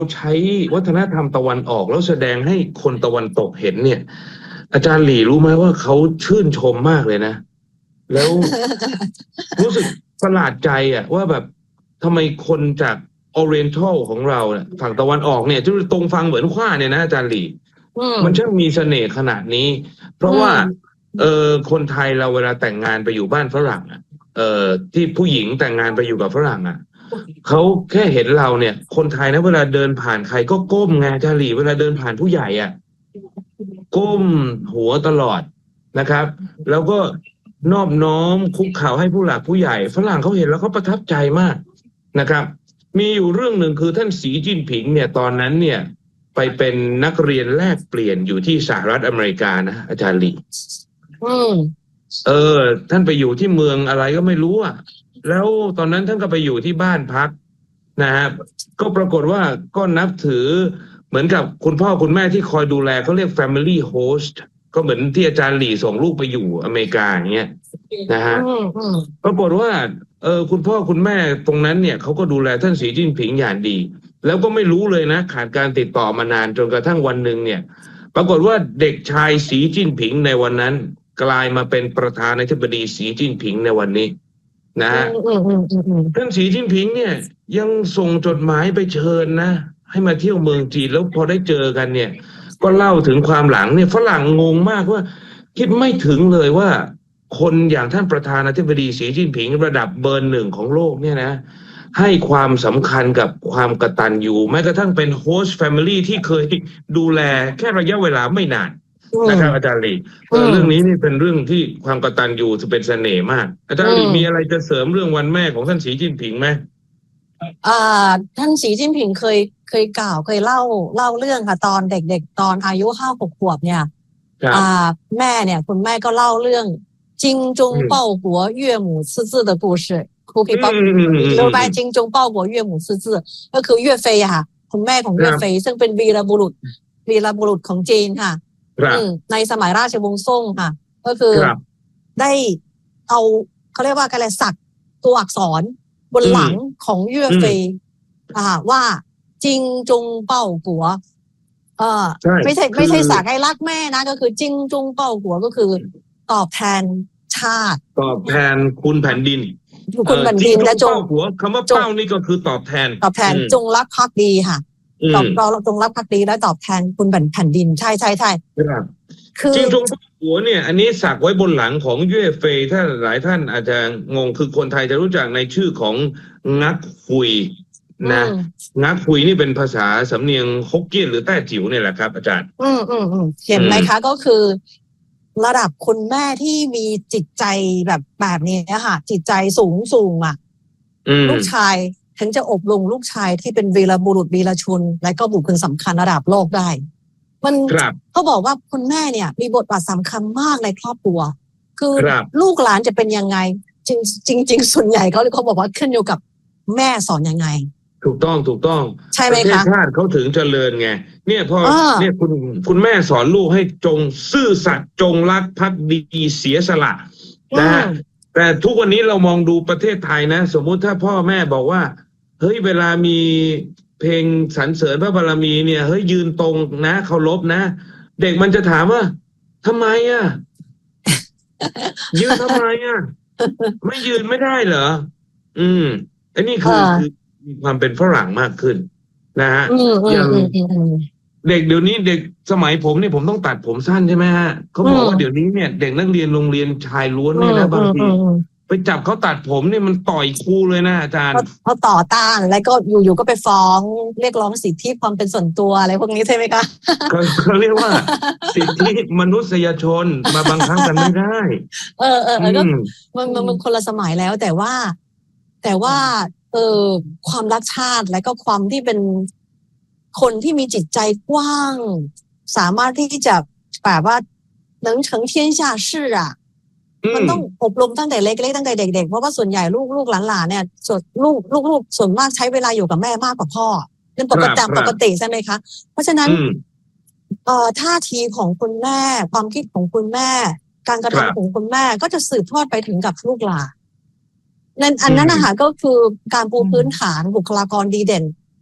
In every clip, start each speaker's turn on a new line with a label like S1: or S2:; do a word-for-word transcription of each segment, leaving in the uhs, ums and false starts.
S1: ใช้วัฒนธรรมตะวันออกแล้วแสดงให้คนตะวันตกเห็นเนี่ยอาจารย์หลี่รู้ไหมว่าเขาชื่นชมมากเลยนะแล้วรู้สึกประหลาดใจอ่ะว่าแบบทำไมคนจากออเรนทัลของเราเนี่ยฝั่งตะวันออกเนี่ยที่ตรงฟังเหมือนขว้าเนี่ยนะอาจารย์หลี่มันช่างมีเสน่ห์ขนาดนี้เพราะว่าเออคนไทยเราเวลาแต่งงานไปอยู่บ้านฝรั่งอ่ะเออที่ผู้หญิงแต่งงานไปอยู่กับฝรั่งอ่ะเขาแค่เห็นเราเนี่ยคนไทยนะเวลาเดินผ่านใครก็ก้มไงอาจารย์หลี่เวลาเดินผ่านผู้ใหญ่อ่ะก้มหัวตลอดนะครับแล้วก็นอบน้อมคุกเข่าให้ผู้หลักผู้ใหญ่ฝรั่งเขาเห็นแล้วเขาประทับใจมากนะครับมีอยู่เรื่องหนึ่งคือท่านสีจิ้นผิงเนี่ยตอนนั้นเนี่ยไปเป็นนักเรียนแลกเปลี่ยนอยู่ที่สหรัฐอเมริกานะอาจารย์หลี่
S2: อืม
S1: เออท่านไปอยู่ที่เมืองอะไรก็ไม่รู้อ่ะแล้วตอนนั้นท่านก็ไปอยู่ที่บ้านพักนะครับก็ปรากฏว่าก็นับถือเหมือนกับคุณพ่อคุณแม่ที่คอยดูแลเขาเรียก family host ก็เหมือนที่อาจารย์หลี่ส่งลูกไปอยู่อเมริกาอย่างเงี้ยนะฮะปรากฏว่าเออคุณพ่อคุณแม่ตรงนั้นเนี่ยเขาก็ดูแลท่านสีจิ้นผิงอย่างดีแล้วก็ไม่รู้เลยนะขาดการติดต่อมานานจนกระทั่งวันหนึ่งเนี่ยปรากฏว่าเด็กชายสีจิ้นผิงในวันนั้นกลายมาเป็นประธานาธิบดีสีจิ้นผิงในวันนี้นะฮะท่านสีจิ้นผิงเนี่ยยังส่งจดหมายไปเชิญนะให้มาเที่ยวเมืองจีนแล้วพอได้เจอกันเนี่ยก็เล่าถึงความหลังเนี่ยฝรั่งงงมากว่าคิดไม่ถึงเลยว่าคนอย่างท่านประธานาธิบดีสีจิ้นผิงระดับเบอร์หนึ่งของโลกเนี่ยนะให้ความสำคัญกับความกตัญญูแม้กระทั่งเป็นโฮสต์แฟมิลี่ที่เคยดูแลแค่ระยะเวลาไม่นานนะครับอาจารย์หลี่เรื่องนี้นี่เป็นเรื่องที่ความกตัญญูจะเป็นเสน่ห์มากอาจารย์หลี่มีอะไรจะเสริมเรื่องวันแม่ของท่านสีจิ้นผิงไหม
S2: อ่าท่านสีจิ้นผิงเคยเคยกล่าวเคยเล่าเล่าเรื่องค่ะตอนเด็กๆตอนอายุห้าหกขวบเนี่ยอ่าแม่เนี่ยคุณแม่ก็เล่าเรื่อง精忠报国岳母刺字的故事ครูพี่ป๊อปรู้ไหม精忠报国岳母刺字ก็คือเย่เฟยค่ะคุณแม่ของเย่เฟยซึ่งเป็นวีรบุรุษวีรบุรุษของจีนค่ะในสมัยราชวงศ์ซ่งค่ะก็คือได้เอาเขาเรียกว่าอะไรสักตัวอักษรบนหลังของเย่เฟยอ่าว่าจิงจงเป้ากัวเออไม่ใช่ไม่ใช่สักให้รักแม่นะก็คือจิงจงเป้ากัวก็คือตอบแทนชาติ
S1: ตอบแทนคุณแผ่นดิน
S2: คุณแผ่นดินและจง
S1: หัวคำว่าเป้านี่ก็คือตอบแทน
S2: ตอบแทนจงรักภักดีค่ะตอบเราจงรักภักดีและตอบแทนคุณแผ่นดินใช่ใช่ใช่
S1: คือจริงจงหัวเนี่ยอันนี้สักไว้บนหลังของเย่เฟยถ้าหลายท่านอาจจะงงคือคนไทยจะรู้จักในชื่อของงักคุยนะงักคุยนี่เป็นภาษาสำเนียงฮกเกี้ยนหรือแต้จิ๋วเนี่ยแหละครับอาจารย์
S2: อืมอืมอืมเห็นไหมคะก็คือระดับคุณแม่ที่มีจิตใจแบบแบบนี้ค่ะจิตใจสูงสูงอ่ะลูกชายถึงจะอบรมลูกชายที่เป็นวีรบุรุษวีรชนและก็บุคคลสำคัญระดับโลกได้มันเขาบอกว่าคุณแม่เนี่ยมีบทบาทสำคัญมากในครอบครัวคือลูกหลานจะเป็นยังไงจริงจริงจริงส่วนใหญ่เขาเขาบอกว่าขึ้นอยู่กับแม่สอนยังไง
S1: ถูกต้องถูกต้อง
S2: ใช่ไหมคะ
S1: ประเทศชาติเขาถึงเจริญไงเนี่ยพอเนี่ยคุณคุณแม่สอนลูกให้จงซื่อสัตย์จงรักภักดีเสียสละนะฮะแต่ทุกวันนี้เรามองดูประเทศไทยนะสมมุติถ้าพ่อแม่บอกว่าเฮ้ยเวลามีเพลงสรรเสริญพระบารมีเนี่ยเฮ้ยยืนตรงนะเคารพนะเด็กมันจะถามว่าทำไมอ่ะยืนทำไมอ่ะไม่ยืนไม่ได้เหรออืมอันนี้คือคือมีความเป็นฝรั่งมากขึ้นนะฮะอย่างเด็กเดี๋ยวนี้เด็กสมัยผมเนี่ยผมต้องตัดผมสั้นใช่ไหมฮะเขาบอกว่าเดี๋ยวนี้เนี่ยเด็กนักเรียนโรงเรียนชายล้วนเนี่ยนะบางทีไปจับเขาตัดผมเนี่ยมันต่อยครูเลยนะอาจารย์
S2: เขาต่อต้านแล้วก็อยู่ๆก็ไปฟ้องเรียกร้องสิทธิความเป็นส่วนตัวอะไรพวกนี้ใช่ไหมคะ
S1: เขาเรียกว่าสิทธิมนุษยชนมาบังคับกันไม่ได้
S2: เออเออก็มันมันคนละสมัยแล้วแต่ว่าแต่ว่าเออความรักชาติและก็ความที่เป็นคนที่มีจิตใจกว้างสามารถที่จะแบบว่า能成天下事อ่ะมันต้องอบรมตั้งแต่เล็กๆตั้งแต่เด็กๆเพราะว่าส่วนใหญ่ลูกลูกหลานๆเนี่ยส่วนลูกลูกๆส่วนมากใช้เวลาอยู่กับแม่มากกว่าพ่อเป็นปกติปกติใช่ไหมคะเพราะฉะนั้นเอ่อท่าทีของคุณแม่ความคิดของคุณแม่การกระทำของคุณแม่ก็จะสืบทอดไปถึงกับลูกหลานนั่นอันนั้นนะคะก็คือการปูพื้นฐานบุคลากรดีเด่น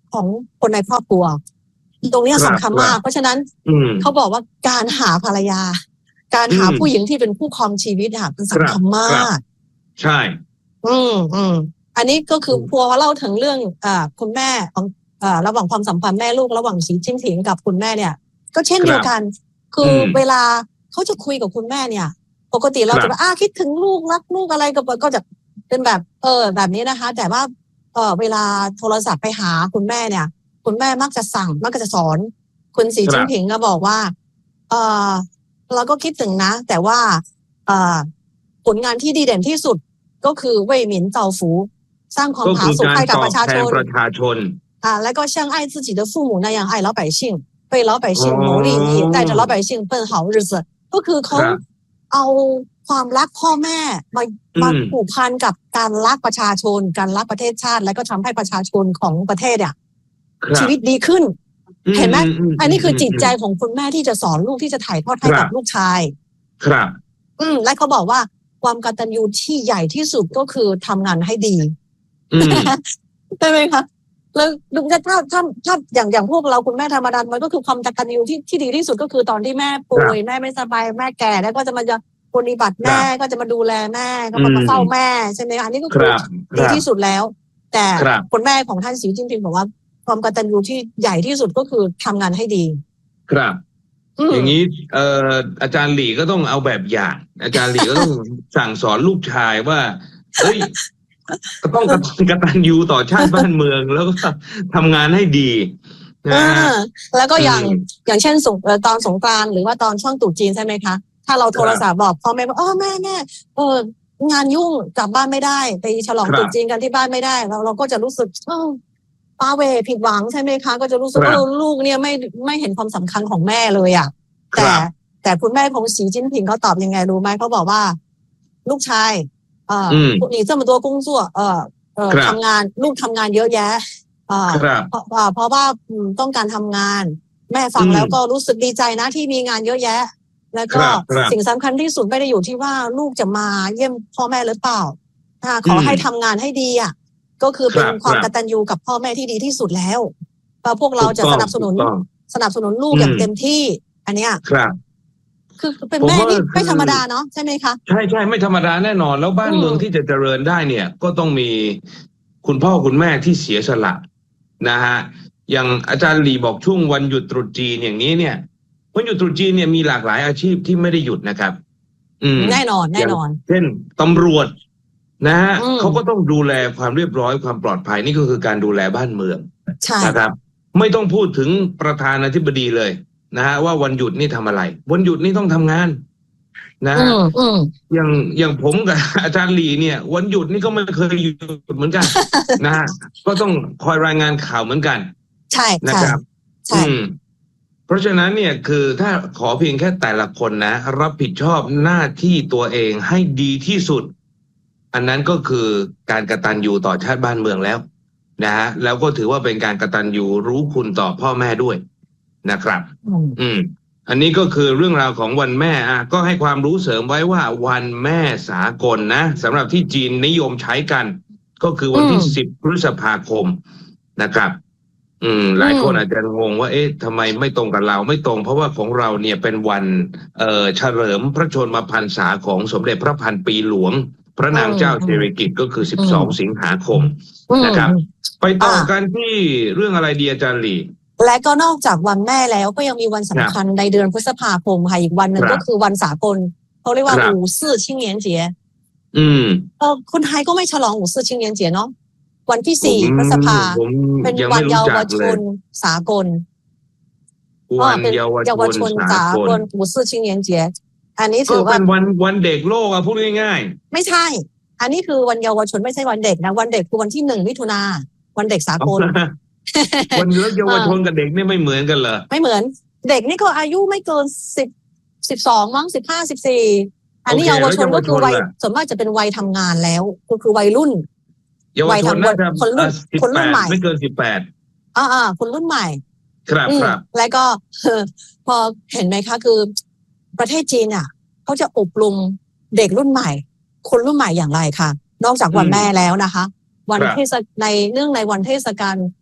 S2: ของคนในครอบครัวตรงนี้สำคัญมากเพราะฉะนั้นเขาบอกว่าการหาภรรยาการหาผู้หญิงที่เป็นผู้ครองชีวิตค่ะมันสำคัญมาก
S1: ใช่
S2: อืมอืมอันนี้ก็คือพอเล่าถึงเรื่องอ่าคุณแม่ของอ่าระหว่างความสัมพันธ์แม่ลูกระหว่างสีจิ้นผิงกับคุณแม่เนี่ยก็เช่นเดียวกันคือเวลาเขาจะคุยกับคุณแม่เนี่ยปกติเราจะแบบอ้าคิดถึงลูกรักลูกอะไรก็ก็จะเป็นแบบเออแบบนี้นะคะแต่ว่าเออเวลาโทรศัพท์ไปหาคุณแม่เนี่ยคุณแม่มักจะสั่งมักจะสอนคุณสีจิ้นผิงก็บอกว่าเออเราก็คิดถึงนะแต่ว่าเออผลงานที่ดีเด่นที่สุดก็คือเว่ยหมินเจ้าฝูสร้างความผาสุกให้กับประชาชน
S1: ประชาชน
S2: อ่าแล้วก็像爱自己的父母那样爱老百姓为老百姓谋利益带着老百姓奔好日子ก็คือเขาเอาความรักพ่อแม่มามาผูกพันกับการรักประชาชนการรักประเทศชาติและก็ทำให้ประชาชนของประเทศเนี่ยชีวิตดีขึ้นเห็นไหมอันนี้คือจิตใจของคุณแม่ที่จะสอนลูกที่จะถ่ายทอดให้กับลูกชาย
S1: ครับ
S2: อืมและเขาบอกว่าความกตัญญูที่ใหญ่ที่สุดก็คือทำงานให้ดีใช่ไหมคะแล้วถ้าถ้าถ้าอย่างอย่างพวกเราคุณแม่ธรรมดามันก็คือความกตัญญูที่ที่ดีที่สุดก็คือตอนที่แม่ป่วยแม่ไม่สบายแม่แก่แล้วก็จะมาจะปฏิบัติแม่ก็จะมาดูแลแม่ก็มาเฝ้าแม่ใช่ไหมอันนี้ก็คือดีที่สุดแล้วแต่คุณแม่ของท่านสีจิ้นผิงบอกว่าความกตัญญูที่ใหญ่ที่สุดก็คือทำงานให้ดี
S1: ครับอย่างนี้เอ่ออาจารย์หลี่ก็ต้องเอาแบบอย่างอาจารย์หลี่ก็ต้องสั่งสอนลูกชายว่าเฮ้ยก็ต้องกตัญญูต่อชาติบ้านเมืองแล้วก็ทำงานให้ดีนะ
S2: แล้วก็อย่างอย่างเช่นสงตอนสงกรานต์หรือว่าตอนช่วงตรุษจีนใช่ไหมคะถ้าเราโทรศัพท์บอกพ่อแม่ว่าอ๋อแม่แม่เอองานยุ่งกลับบ้านไม่ได้ไปฉลองตรุษจีนกันที่บ้านไม่ได้เราเราก็จะรู้สึกเออป้าเวผิดหวังใช่ไหมคะก็จะรู้สึกว่าลูกเนี่ยไม่ไม่เห็นความสำคัญของแม่เลยอ่ะแต่แต่คุณแม่ของสีจิ้นผิงเขาตอบยังไงรู้ไหมเขาบอกว่าลูกชายเอ่อ你这么多工作เอ่อเอ่อทำงานลูกทำงานเยอะแยะเอ่อเพราะเพราะว่าต้องการทำงานแม่ฟังแล้วก็รู้สึกดีใจนะที่มีงานเยอะแยะแล้วก็สิ่งสำคัญที่สุดไม่ได้อยู่ที่ว่าลูกจะมาเยี่ยมพ่อแม่หรือเปล่าถ้าขอให้ทำงานให้ดีอ่ะก็คือเป็นความกตัญญูกับพ่อแม่ที่ดีที่สุดแล้วพวกเราจะสนับสนุนสนับสนุนลูกอย่างเต็มที่อันเนี้ย
S1: ครับ
S2: คือเป็นแม่ที่ไม่ธรรมดาเนาะใช่ไหมคะ
S1: ใช่ใช่ไม่ธรรมดาแน่นอนแล้วบ้านเมืองที่จะเจริญได้เนี่ยก็ต้องมีคุณพ่อคุณแม่ที่เสียสละนะฮะอย่างอาจารย์หลีบอกช่วงวันหยุดตรุษจีนอย่างนี้เนี่ยวันหยุดตรุษจีนเนี่ยมีหลากหลายอาชีพที่ไม่ได้หยุดนะครับ
S2: อืมแน่นอนแน่นอน
S1: เช่นตำรวจนะฮะเขาก็ต้องดูแลความเรียบร้อยความปลอดภัยนี่ก็คือการดูแลบ้านเมืองนะครับไม่ต้องพูดถึงประธานาธิบดีเลยนะฮะว่าวันหยุดนี่ทำอะไรวันหยุดนี่ต้องทำงานนะอย่างอย่างผมกับอาจารย์หลีเนี่ยวันหยุดนี่ก็ไม่เคยหยุดเหมือนกันนะฮะก็ต้องคอยรายงานข่าวเหมือนกัน
S2: ใช่
S1: นะครับใช่เพราะฉะนั้นเนี่ยคือถ้าขอเพียงแค่แต่ละคนนะรับผิดชอบหน้าที่ตัวเองให้ดีที่สุดอันนั้นก็คือการกตัญญูต่อชาติบ้านเมืองแล้วนะฮะแล้วก็ถือว่าเป็นการกตัญญูรู้คุณต่อพ่อแม่ด้วยนะครับอืมอันนี้ก็คือเรื่องราวของวันแม่อ่ะก็ให้ความรู้เสริมไว้ว่าวันแม่สากลนะสำหรับที่จีนนิยมใช้กันก็คือวันที่สิบพฤษภาคมนะครับอืมหลายคนอาจจะงงว่าเอ๊ะทำไมไม่ตรงกับเราไม่ตรงเพราะว่าของเราเนี่ยเป็นวันเอ่อเฉลิมพระชนมพรรษาของสมเด็จพระพันปีหลวงพระนางเจ้าสิริกิติ์ก็คือสิบสองสิงหาคมนะครับไปต่อกันที่เรื่องอะไรดีอาจารย์หลี
S2: และก็นอกจากวันแม่แล้วก็ยังมีวันสำคัญในเดือนพฤษภาคมค่ะอีกวันหนึ่งก็คือวันสากลเขาเรียกว่า五四青年节
S1: อืม
S2: เออคนไทยก็ไม่ฉลอง五四青年节เนาะวันที่สี่พฤษภาเป็นวันเยาวชนสากล
S1: วันเยาวชนสากล
S2: 五四青年节อันนี้ถือว่า
S1: เป็นวันวันเด็กโลกอะพูดง่าย
S2: ๆไม่ใช่อันนี้คือวันเยาวชนไม่ใช่วันเด็กนะวันเด็กคือวันที่หนึ่งมิถุนาวันเด็กสากล
S1: วันเยาวชนกับเด็กนี่ไม่เหมือนกันเหรอ
S2: ไม่เหมือนเด็กนี่ก็อายุไม่เกินสิบสิบสองมั้งสิบห้าสิบสี่อันนี้เยาวชนก็คือวัยส่วนมากจะเป็นวัยทำงานแล้วก็คือวัยรุ่น
S1: วัยทำงาน
S2: คนรุ่นคนรุ่นใหม่
S1: ไม่เกินสิบแปด
S2: อ่าอ่าคนรุ่นใหม่
S1: ครับครับ
S2: แล้วก็พอเห็นไหมคะคือประเทศจีนอ่ะเขาจะอบรมเด็กรุ่นใหม่คนรุ่นใหม่อย่างไรคะนอกจากวันแม่แล้วนะคะวันเทศในเนื่องในวันเทศกาล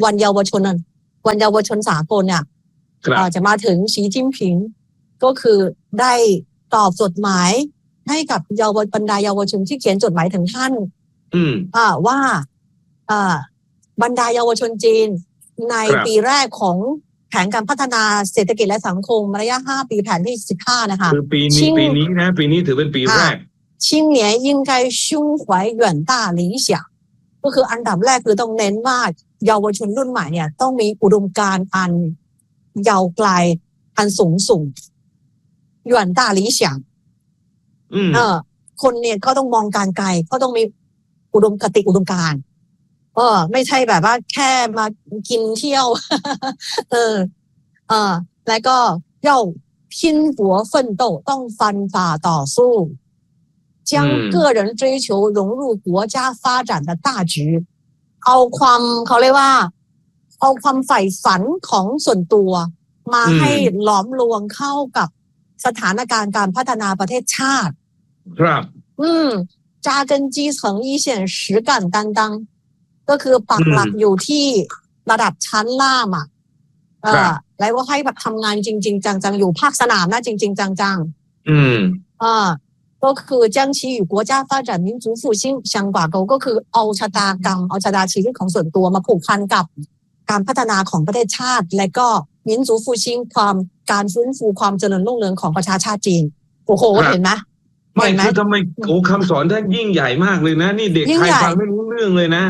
S2: วันเยาวชนวันเยาวชนสากลเนี่ยจะมาถึงสีจิ้นผิงก็คือได้ตอบจดหมายให้กับเยาวบรรดาเยาวชนที่เขียนจดหมายถึงท่าน
S1: อืม
S2: อ่าว่าอ่าบรรดาเยาวชนจีนในปีแรกของแผนการพัฒนาเศรษฐกิจและสังคมระยะห้าปีแผนที่สิบห้านะคะ
S1: คือปีนี้ปีนี้นะปีนี้ถือเป็นปีแรก
S2: 青年应该胸怀远大理想ก็คืออันดับแรกคือต้องเน้นว่าเยาวชนรุ่นใหม่เนี่ยต้องมีอุดมการณ์อันยาวไกลอันสูงส่ง远大理想เออคนเนี่ยก็ต้องมองการไกลก็ต้องมีอุดมคติอุดมการณ์เออไม่ใช่แบบว่าแค่มากินเที่ยวเออเออแล้วก็要拼搏奋斗ต้องฟันฝ่าต่อสู้将个人追求融入国家发展的大局เอาความเขาเรียกว่าเอาความใฝ่ฝันของส่วนตัวมาให้หลอมรวมเข้ากับสถานการณ์การพัฒนาประเทศชาติ
S1: ครับ
S2: อืม扎根基层一线实干担当ก็คือปักหลักอยู่ที่ระดับชั้นล่างอ่ะเออแล้วก็ให้แบบทำงานจริงๆจังๆอยู่ภาคสนามนะจริงๆจัง
S1: ๆอืม
S2: อ่าก็คือ将其与国家发展民族复兴相挂钩ก็คือเอาชะตากรรมเอาชะตาชีวิตของส่วนตัวมาผูกพันกับการพัฒนาของประเทศชาติและก็民族复兴ความการฟื้นฟูความเจริญรุ่งเรืองของประชาชาติจีนโอ้โหเห็นไหม
S1: ไม่คือทำไมโอ้คำสอนท่านยิ่งใหญ่มากเลยนะนี่เด็กไทยฟังไม่รู้เรื่องเลยนะ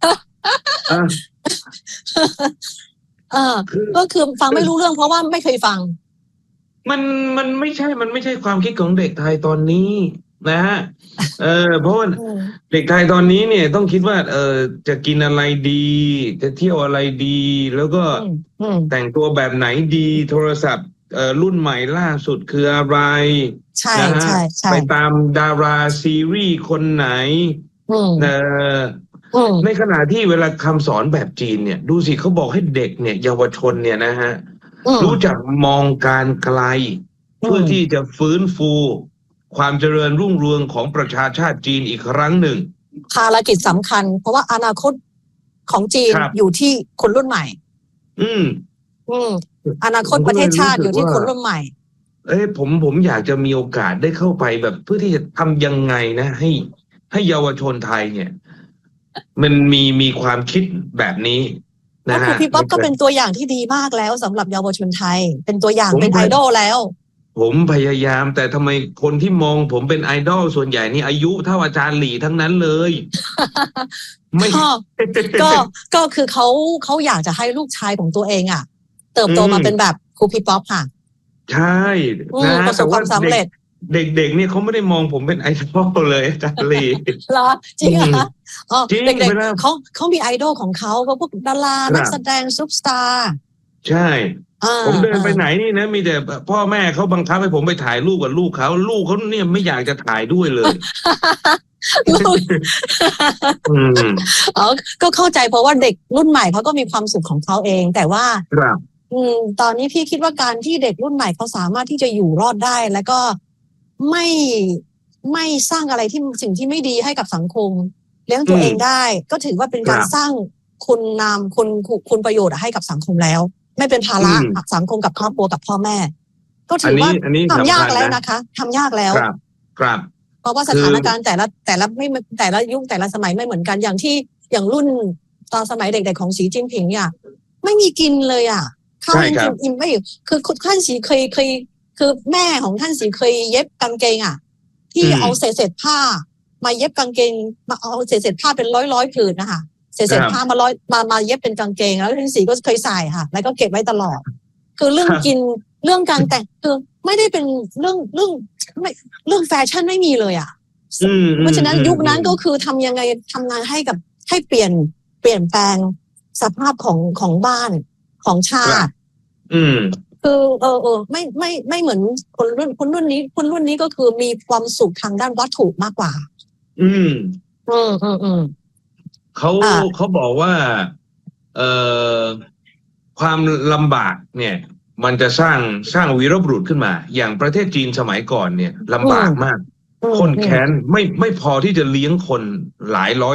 S2: เออก็คือฟังไม่รู้เรื่องเพราะว่าไม่เคยฟัง
S1: มันมันไม่ใช่มันไม่ใช่ความคิดของเด็กไทยตอนนี้นะฮะเออเพราะว่าเด็กไทยตอนนี้เนี่ยต้องคิดว่าเออจะกินอะไรดีจะเที่ยวอะไรดีแล้วก็แต่งตัวแบบไหนดีโทรศัพท์เอ่อรุ่นใหม่ล่าสุดคืออะไร
S2: ใช่ใช่ใช่
S1: ไปตามดาราซีรีส์คนไหนเออในขณะที่เวลาคำสอนแบบจีนเนี่ยดูสิเขาบอกให้เด็กเนี่ยเยาวชนเนี่ยนะฮะรู้จักมองการไกลเพื่อที่จะฟื้นฟูความเจริญรุ่งเรืองของประชาชาติจีนอีกครั้งหนึ่ง
S2: ภารกิจสำคัญเพราะว่าอนาคตของจีนอยู่ที่คนรุ่นใหม่
S1: อืม
S2: อืมอนาคตประเทศชาติอยู่ที่คนรุ่นใหม่
S1: เอ้ยผมผมอยากจะมีโอกาสได้เข้าไปแบบเพื่อที่จะทำยังไงนะให้ให้เยาวชนไทยเนี่ยมันมีมีความคิดแบบนี้
S2: นะฮะพี่ป๊อปก็เป็นตัวอย่างที่ดีมากแล้วสำหรับเยาวชนไทยเป็นตัวอย่างเป็นไอดอลแล้ว
S1: ผมพยายามแต่ทำไมคนที่มองผมเป็นไอดอลส่วนใหญ่นี่อายุเท่าอาจารย์หลี่ทั้งนั้นเลย
S2: ไม่ก็ก็คือเขาเขาอยากจะให้ลูกชายของตัวเองอ่ะเติบโตมาเป็นแบบครูพี่ป๊อปค่ะ
S1: ใช่
S2: นะประสบความสำเร็จ
S1: เด็กๆเนี่ยเขาไม่ได้มองผมเป็นไอดอลเลยอาจารย์หลี่
S2: เหรอจริงเหรออ๋อเด็กๆเขาเขามีไอดอลของเขาเขาพวกดารานักแสดงซุปตาร์
S1: ใช่ผมเดินไปไหนนี่นะมีแต่พ่อแม่เขาบังคับให้ผมไปถ่ายรูปกับลูกเขาลูกเขาเนี่ยไม่อยากจะถ่ายด้วยเลย
S2: ลูกอ๋อก็เข้าใจเพราะว่าเด็กรุ่นใหม่เขาก็มีความสุขของเขาเองแต่ว่าอืมตอนนี้พี่คิดว่าการที่เด็กรุ่นใหม่เขาสามารถที่จะอยู่รอดได้แล้วก็ไม่ไม่สร้างอะไรที่สิ่งที่ไม่ดีให้กับสังคมเลี้ยงตัวเองได้ก็ถือว่าเป็นการสร้างคุณนามคุณคุณประโยชน์ให้กับสังคมแล้วไม่เป็นภาระสังคมกับครอบครัวกับพ่อแม่ก็ถือว่าทำยากแล้วนะคะทำยากแล้ว
S1: ครับครับ
S2: เพราะว่าสถานการณ์แต่ละแต่ละไม่แต่ละยุคแต่ละสมัยไม่เหมือนกันอย่างที่อย่างรุ่นตอนสมัยเด็กๆของสีจิ้นผิงเนี่ยไม่มีกินเลยอ่ะข้าวยังกินอิ่มไม่อยู่คือท่านสีเคยเคยคือแม่ของท่านสีเคยเย็บกางเกงอ่ะที่เอาเศษเศษผ้ามาเย็บกางเกงมาเอาเศษเศษผ้าเป็นร้อยร้อยผืนนะคะเศษเศษผ้ามาร้อยมามาเย็บเป็นกางเกงแล้วท่านสีก็เคยใส่ค่ะแล้วก็เก็บไว้ตลอดคือเรื่องกินเรื่องการแต่งคือไม่ได้เป็นเรื่องเรื่องไม่เรื่องแฟชั่นไม่มีเลยอ่ะเพราะฉะนั้นยุคนั้นก็คือทำยังไงทำงานให้กับให้เปลี่ยนเปลี่ยนแปลงสภาพของของบ้านของชาติ
S1: อืม
S2: คือเออเออไม่ไม่ไม่เหมือนคนรุ่นคนรุ่นนี้คนรุ่นนี้ก็คือมีความสุขทางด้านวัตถุมากกว่า
S1: อืม
S2: อืมอืมอืม
S1: เขาเขาบอกว่าเอ่อความลำบากเนี่ยมันจะสร้างสร้างวีรบุรุษขึ้นมาอย่างประเทศจีนสมัยก่อนเนี่ยลำบากมากคนแค้นไม่ไม่พอที่จะเลี้ยงคนหลายร้อย